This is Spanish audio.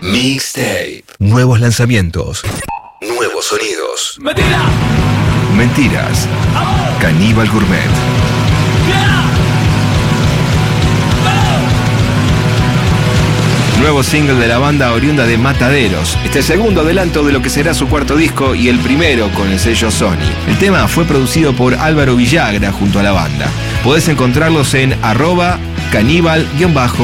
Mixtape. Nuevos lanzamientos. Nuevos sonidos. ¡Mentira! Mentiras. Caníbal Gourmet. Nuevo single de la banda oriunda de Mataderos. Este segundo adelanto de lo que será su cuarto disco y el primero con el sello Sony. El tema fue producido por Álvaro Villagra junto a la banda. Podés encontrarlos en @caníbal_.